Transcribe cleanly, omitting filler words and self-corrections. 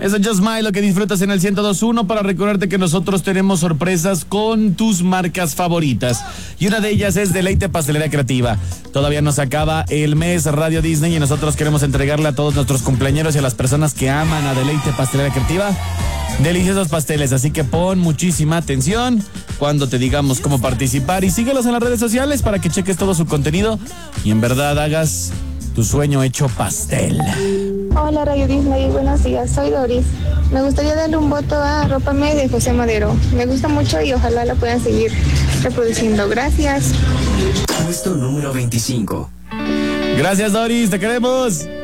Eso es Just Smile, lo que disfrutas en el 102.1, para recordarte que nosotros tenemos sorpresas con tus marcas favoritas. Y una de ellas es Deleite Pastelería Creativa. Todavía nos acaba el mes Radio Disney y nosotros queremos entregarle a todos nuestros cumpleañeros y a las personas que aman a Deleite Pastelería Creativa deliciosos pasteles, así que pon muchísima atención cuando te digamos cómo participar y síguelos en las redes sociales para que cheques todo su contenido y en verdad hagas tu sueño hecho pastel. Hola Radio Disney, buenos días, soy Doris. Me gustaría darle un voto a Arrópame de José Madero. Me gusta mucho y ojalá la puedan seguir reproduciendo. Gracias. Puesto número 25. Gracias, Doris, te queremos.